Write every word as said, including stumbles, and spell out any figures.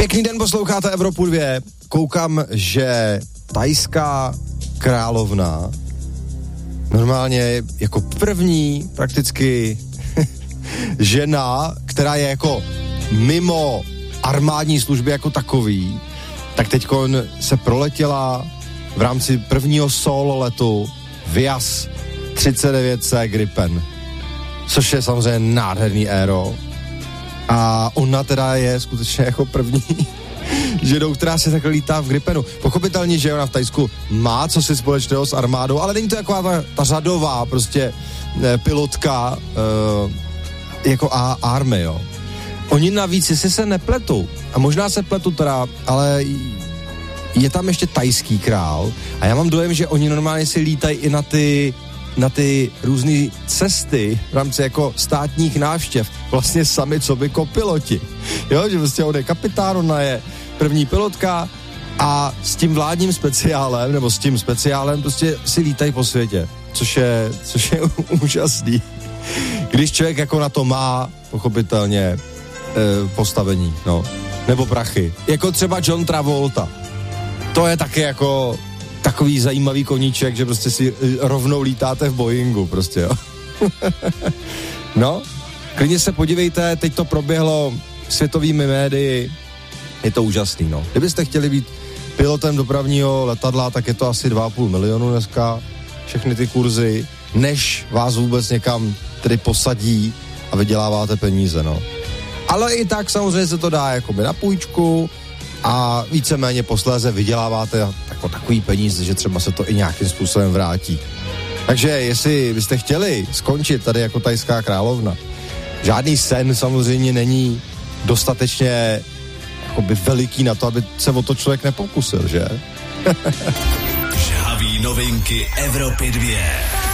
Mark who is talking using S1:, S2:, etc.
S1: Pěkný den, posloucháte Evropu dva. Koukám, že thajská královna normálně jako první prakticky žena, která je jako mimo armádní služby jako takový, tak teďkon se proletěla v rámci prvního solo letu Vias třicet devět C Gripen, což je samozřejmě nádherný aero. A ona teda je skutečně jako první ženou, která se takhle lítá v Gripenu. Pochopitelně, že ona v Thajsku má co si společného s armádou, ale není to taková ta, ta řadová prostě eh, pilotka eh, jako a, army, jo. Oni navíc, jestli se nepletou, a možná se pletu teda, ale je tam ještě thajský král a já mám dojem, že oni normálně si lítají i na ty na ty různé cesty v rámci jako státních návštěv vlastně sami co by kopiloti. Jo, že vlastně on je kapitán, ona je první pilotka a s tím vládním speciálem, nebo s tím speciálem prostě si lítají po světě, což je, což je úžasný. Když člověk jako na to má pochopitelně e, postavení, no, nebo prachy. Jako třeba John Travolta. To je taky jako takový zajímavý koníček, že prostě si rovnou lítáte v Boeingu, prostě, jo. No, klidně se podívejte, teď to proběhlo světovými médii, je to úžasný, no. Kdybyste chtěli být pilotem dopravního letadla, tak je to asi dva a půl milionu dneska, všechny ty kurzy, než vás vůbec někam tedy posadí a vyděláváte peníze, no. Ale i tak samozřejmě se to dá jakoby na půjčku a víceméně posléze vyděláváte jako takový peníze, že třeba se to i nějakým způsobem vrátí. Takže jestli byste chtěli skončit tady jako thajská královna, žádný sen samozřejmě není dostatečně jakoby veliký na to, aby se o to člověk nepokusil, že?
S2: Žhavý novinky Evropy dva.